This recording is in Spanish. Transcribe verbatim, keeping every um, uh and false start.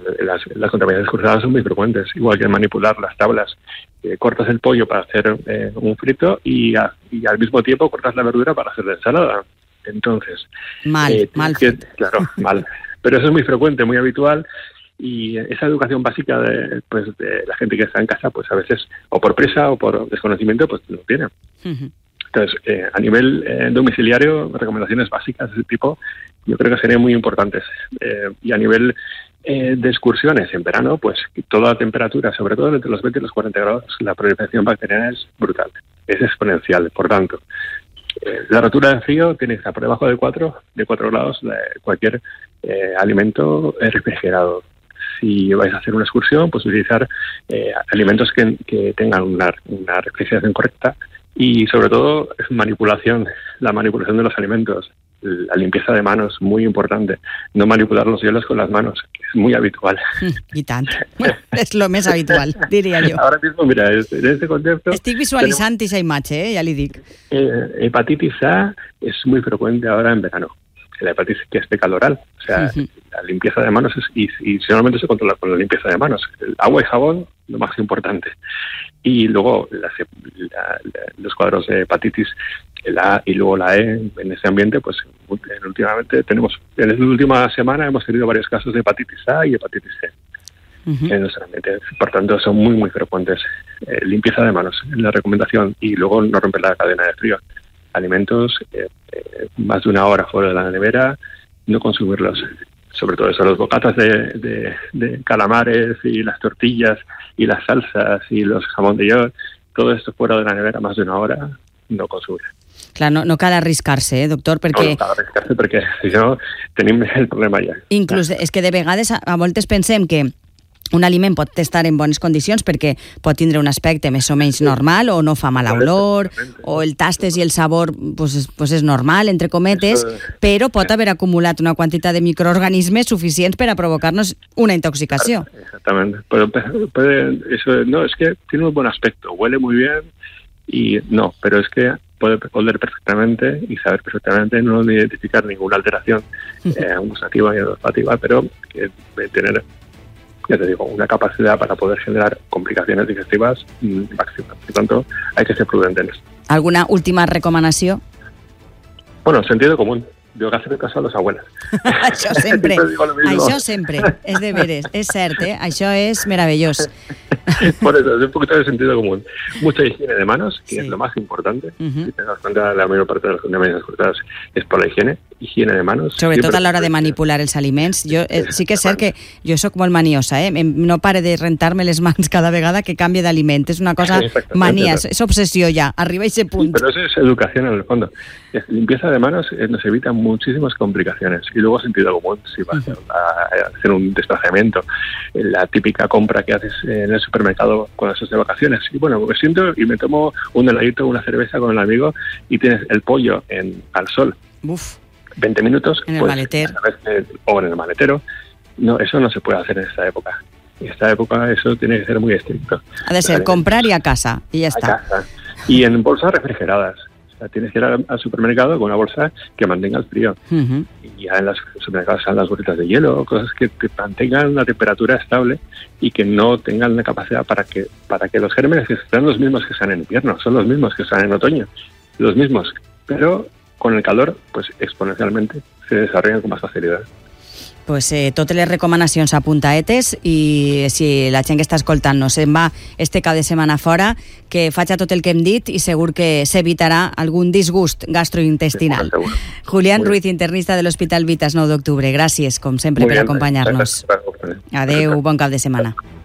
las, las contaminaciones cruzadas son muy frecuentes, igual que manipular las tablas. Eh, cortas el pollo para hacer eh, un frito y, a, y al mismo tiempo cortas la verdura para hacer la ensalada. Entonces, mal, eh, mal. Que, claro, mal. Pero eso es muy frecuente, muy habitual. Y esa educación básica de, pues, de la gente que está en casa, pues a veces, o por presa o por desconocimiento, pues no tiene. Uh-huh. Entonces, eh, a nivel eh, domiciliario, recomendaciones básicas de ese tipo, yo creo que serían muy importantes. Eh, y a nivel eh, de excursiones en verano, pues toda la temperatura, sobre todo entre los veinte y los cuarenta grados, la proliferación bacteriana es brutal, es exponencial. Por tanto, eh, la rotura de frío tiene que estar por debajo de cuatro, de cuatro grados de cualquier eh, alimento refrigerado. Si vais a hacer una excursión, pues utilizar eh, alimentos que, que tengan una, una refrigeración correcta y, sobre todo, es manipulación, la manipulación de los alimentos, la limpieza de manos, muy importante. No manipular los hielos con las manos, que es muy habitual. I tant. És lo més habitual, diria jo. Ahora mismo, mira, en este concepto... Estic visualitzant aquesta imatge, eh? Ja li dic. Eh, hepatitis A es muy frecuente ahora en verano. La hepatitis que es fecal oral, o sea, uh-huh. la limpieza de manos es, y, y normalmente se controla con la limpieza de manos. El agua y jabón, lo más importante. Y luego las, la, la, los cuadros de hepatitis, la A y luego la E, en ese ambiente, pues últimamente tenemos, en la última semana hemos tenido varios casos de hepatitis A y hepatitis C. Uh-huh. En nuestro ambiente. Por tanto, son muy, muy frecuentes. Eh, limpieza de manos, la recomendación, y luego no romper la cadena de frío. Alimentos eh, eh, más de una hora fuera de la nevera, no consumirlos. Sobre todo eso, los bocatas de, de, de calamares y las tortillas y las salsas y los jamón de york, todo esto fuera de la nevera más de una hora, no consumir. Clar, no, no cal arriscar-se, eh, doctor, perquè... No, no cal arriscar-se perquè, si no, tenim el problema ja. Inclús és que de vegades, a, a voltes pensem que un aliment pot estar en bones condicions perquè pot tindre un aspecte més o menys normal o no fa mala olor o el tastes i el sabor pues, pues és normal, entre cometes, però pot haver acumulat una quantitat de microorganismes suficients per a provocar-nos una intoxicació. Exactamente. Pero, pero eso, no, es que tiene un buen aspecto, huele muy bien y no, pero es que puede oler perfectamente y saber perfectamente, no identificar ninguna alteración eh, gustativa y olfativa, pero que de tener, ya te digo, una capacidad para poder generar complicaciones digestivas máximas. Por tanto, hay que ser prudente en esto. ¿Alguna última recomanació? Bueno, sentido común. Jo que hacer caso a les abuelas. Això sempre, això sempre, és de veres, és cert, eh? Això és meravellós. Por eso, es un poquito de sentido común. Mucha higiene de manos, que sí. Es lo más importante. Uh-huh. Si te das cuenta, la mayor parte de las contaminaciones cruzadas es por la higiene. Higiene de manos. Sobretot a l'hora de manipular els aliments. Jo, eh, sí que és cert que jo sóc molt maniosa, eh? No pare de rentar-me les mans cada vegada que canvie d'aliment. És una cosa mania, és obsessió ja. Arriba a ese punt. Sí, pero eso es educación en el fondo. Es limpieza de manos eh, nos evita muchísimas complicaciones. Y luego sentido común, si vas uh-huh. a, a hacer un desplazamiento, la típica compra que haces en el supermercado cuando estás de vacaciones. Y bueno, me siento y me tomo un heladito, una cerveza con el amigo y tienes el pollo en, al sol. Uf. veinte minutos. En el pues, maletero. O en el maletero. No, eso no se puede hacer en esta época. En esta época eso tiene que ser muy estricto. Ha de ser comprar y a casa, y ya está. A casa. Y en bolsas refrigeradas. O sea, tienes que ir al, al supermercado con una bolsa que mantenga el frío. Uh-huh. Y ya en los supermercados salen las bolitas de hielo, cosas que te mantengan la temperatura estable y que no tengan la capacidad para que para que los gérmenes sean los mismos que están en invierno, son los mismos que están en otoño, los mismos, pero con el calor, pues exponencialmente se desarrollan con más facilidad. Pues eh, totes les recomanacions apuntaetes i si la gent que està escoltant-nos se'n va este cap de setmana fora, que faci tot el que hem dit i segur que s'evitarà algun disgust gastrointestinal. Sí, Julián Ruiz, internista de l'Hospital Vitas nou d'octubre. Gràcies, com sempre, per acompanyar-nos. Adeu, bon cap de setmana.